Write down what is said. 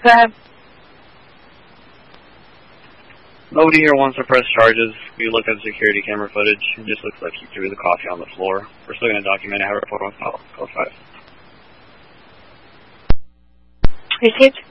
Go ahead. Nobody here wants to press charges. We looked at security camera footage. It just looks like you threw the coffee on the floor. We're still going to document it. Have a report on file. Code 5. Received.